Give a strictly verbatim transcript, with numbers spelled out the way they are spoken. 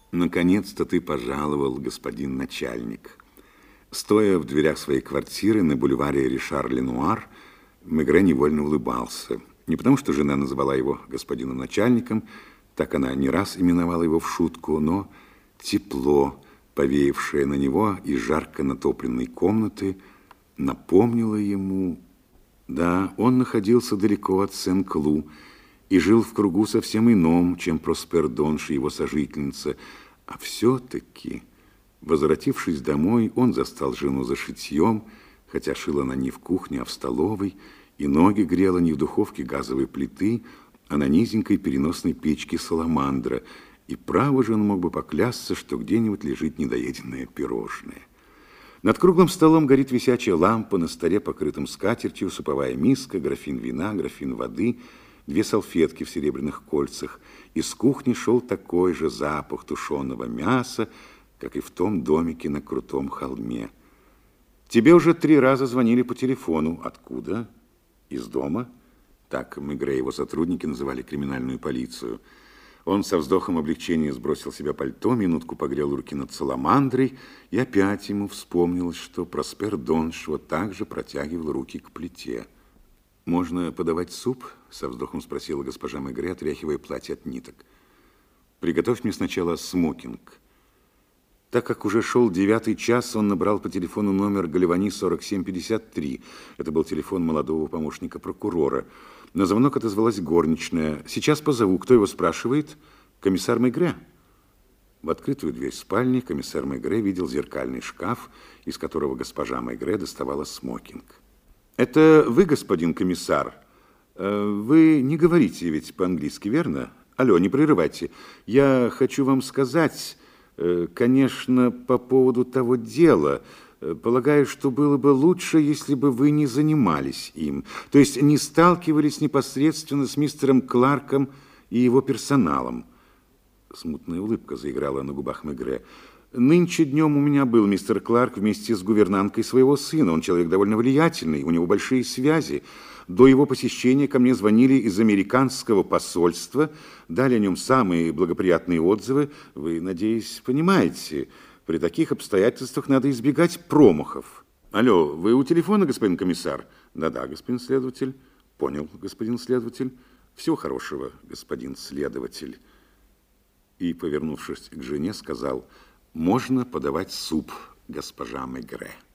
Наконец-то ты пожаловал, господин начальник. Стоя в дверях своей квартиры на бульваре Ришар-Ленуар, Мегре невольно улыбался. Не потому, что жена называла его господином начальником, так она не раз именовала его в шутку, но тепло, повеявшее на него из жарко натопленной комнаты, напомнило ему... Да, он находился далеко от Сен-Клу и жил в кругу совсем ином, чем Проспер Донш и его сожительница. А все-таки, возвратившись домой, он застал жену за шитьем, хотя шила она не в кухне, а в столовой, и ноги грела не в духовке газовой плиты, а на низенькой переносной печке саламандра, и право же он мог бы поклясться, что где-нибудь лежит недоеденное пирожное. Над круглым столом горит висячая лампа, на столе, покрытым скатертью, суповая миска, графин вина, графин воды, две салфетки в серебряных кольцах. Из кухни шел такой же запах тушеного мяса, как и в том домике на крутом холме. Тебе уже три раза звонили по телефону. Откуда? Из дома? Так Мегре и его сотрудники называли криминальную полицию. Он со вздохом облегчения сбросил с себя пальто, минутку погрел руки над саламандрой, и опять ему вспомнилось, что Проспер Донш вот так же протягивал руки к плите. «Можно подавать суп?» — со вздохом спросила госпожа Мегре, отряхивая платье от ниток. «Приготовь мне сначала смокинг». Так как уже шел девятый час, он набрал по телефону номер Галивани сорок семь пятьдесят три. Это был телефон молодого помощника прокурора. На звонок отозвалась горничная. «Сейчас позову. Кто его спрашивает?» «Комиссар Мегре». В открытую дверь спальни комиссар Мегре видел зеркальный шкаф, из которого госпожа Мегре доставала смокинг. «Это вы, господин комиссар? Вы не говорите ведь по-английски, верно? Алло, не прерывайте. Я хочу вам сказать, конечно, по поводу того дела... Полагаю, что было бы лучше, если бы вы не занимались им, то есть не сталкивались непосредственно с мистером Кларком и его персоналом. Смутная улыбка заиграла на губах Мегре. Нынче днем у меня был мистер Кларк вместе с гувернанткой своего сына. Он человек довольно влиятельный, у него большие связи. До его посещения ко мне звонили из американского посольства, дали о нем самые благоприятные отзывы. Вы, надеюсь, понимаете... При таких обстоятельствах надо избегать промахов. Алло, вы у телефона, господин комиссар? Да-да, господин следователь. Понял, господин следователь. Всего хорошего, господин следователь. И, повернувшись к жене, сказал, можно подавать суп, госпожа Мегре.